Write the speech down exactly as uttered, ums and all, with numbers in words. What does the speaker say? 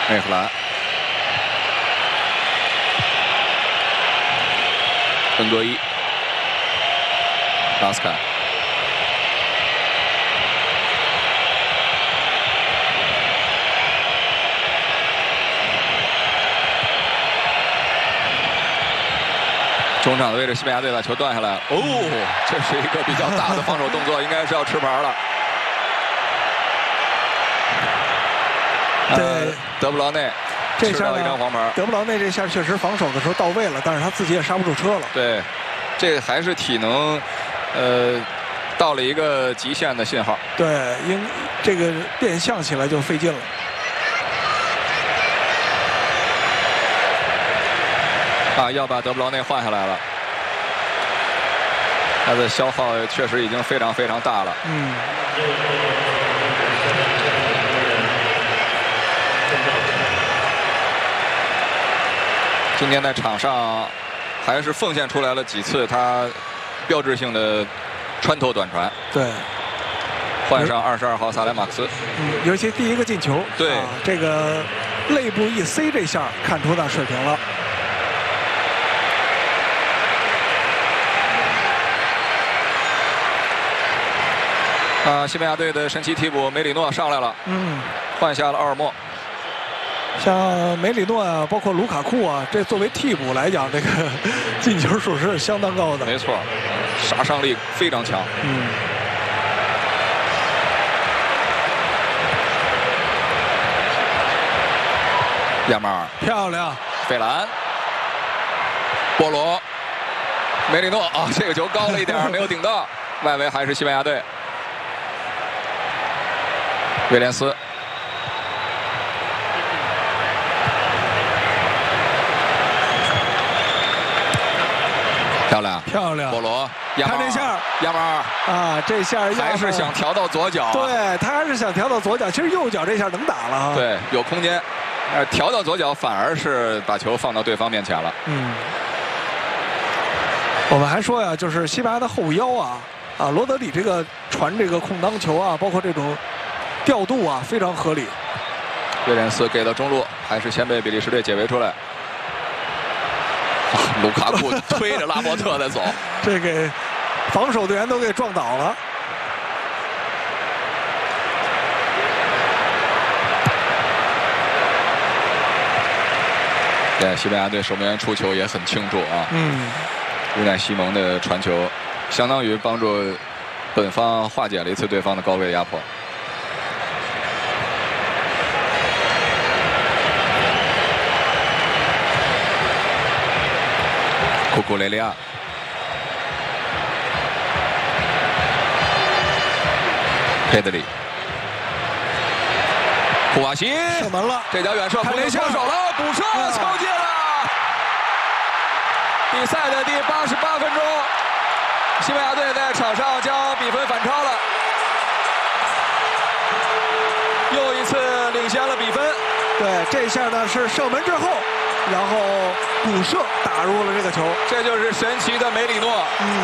内弗兰，恩格伊，拉斯坎。 中场的位置，西班牙队把球断下来了。哦，这是一个比较大的防守动作，应该是要吃牌了。 对， 呃、德布劳内这下吃到一张黄牌。 德布劳内这下确实防守的时候到位了，但是他自己也刹不住车了。 对，这个还是体能，呃，到了一个极限的信号。 对，应这个变向起来就费劲了。 啊，要把德布劳内换下来了，他的消耗确实已经非常非常大了。 嗯。 今天在场上还是奉献出来了几次他标志性的穿透短传。 对。 换上二十二号萨莱马克斯。 嗯，尤其第一个进球， 对、 啊，这个肋部一塞，这下看出他水平了。 啊，西班牙队的神奇替补梅里诺上来了， 嗯， 换下了奥尔莫。 像梅里诺啊，包括卢卡库啊，这作为替补来讲，这个进球数是相当高的。 没错，杀伤力非常强。 嗯。 亚马尔漂亮， 费兰，波罗，梅里诺啊，这个球高了一点，没有顶到，外围还是西班牙队。 威廉斯，漂亮， 漂亮， 波罗， 看这下， 亚马尔啊，这下还是想调到左脚、啊， 对他还是想调到左脚，其实右脚这下能打了， 对，有空间，呃，调到左脚反而是把球放到对方面前了。 嗯，我们还说呀，就是西班牙的后腰啊，啊，罗德里这个传这个空当球啊，包括这种。 调度啊，非常合理。 威廉斯给到中路，还是先被比利时队解围出来。啊、卢卡库推着拉波特在走， 这给防守队员都给撞倒了。 对，西班牙队守门员出球也很清楚啊。 嗯， 乌奈西蒙的传球，相当于帮助本方化解了一次对方的高位压迫。 库库雷利亚，佩德里，库瓦西射门了， 这脚远射， 看出手了，补射，球进了！比赛的第八十八分钟，西班牙队在场上将比分反超了，又一次领先了比分。 对，这下呢是射门之后。 然后补射打入了这个球， 这就是神奇的梅里诺。 嗯。